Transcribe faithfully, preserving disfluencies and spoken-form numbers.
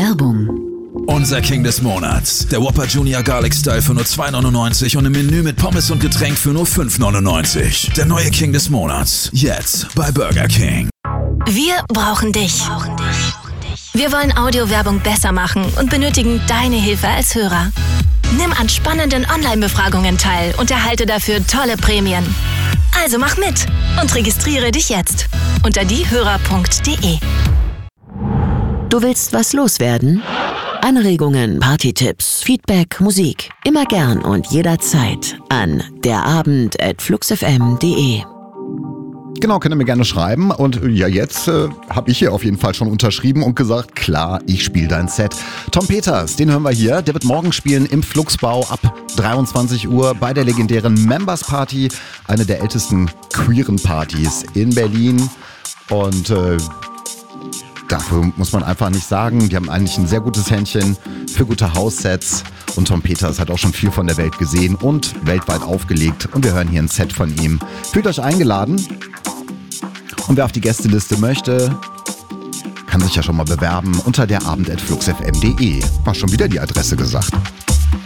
Werbung. Unser King des Monats. Der Whopper Junior Garlic Style für nur zwei neunundneunzig und im Menü mit Pommes und Getränk für nur fünf neunundneunzig. Der neue King des Monats. Jetzt bei Burger King. Wir brauchen dich. Wir wollen Audiowerbung besser machen und benötigen deine Hilfe als Hörer. Nimm an spannenden Online-Befragungen teil und erhalte dafür tolle Prämien. Also mach mit und registriere dich jetzt unter diehörer punkt de. Du willst was loswerden? Anregungen, Partytipps, Feedback, Musik. Immer gern und jederzeit an derabend at fluxfm punkt de. Genau, könnt ihr mir gerne schreiben. Und ja, jetzt äh, habe ich hier auf jeden Fall schon unterschrieben und gesagt, klar, ich spiele dein Set. Tom Peters, den hören wir hier. Der wird morgen spielen im Fluxbau ab dreiundzwanzig Uhr bei der legendären Members Party. Eine der ältesten queeren Partys in Berlin. Und äh, dafür muss man einfach nicht sagen, die haben eigentlich ein sehr gutes Händchen für gute House-Sets. Und Tom Peters hat auch schon viel von der Welt gesehen und weltweit aufgelegt. Und wir hören hier ein Set von ihm. Fühlt euch eingeladen. Und wer auf die Gästeliste möchte, kann sich ja schon mal bewerben unter derabend at fluxfm punkt de. War schon wieder die Adresse gesagt.